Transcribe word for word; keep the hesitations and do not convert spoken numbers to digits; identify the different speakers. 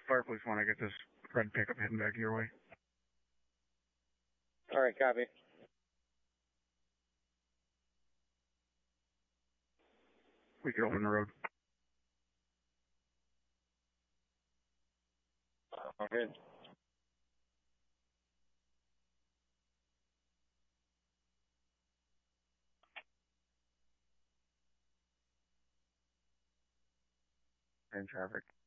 Speaker 1: Fire police want to get this red pickup heading back your way.
Speaker 2: All right, copy.
Speaker 1: We can open the road.
Speaker 2: Okay.
Speaker 1: In traffic.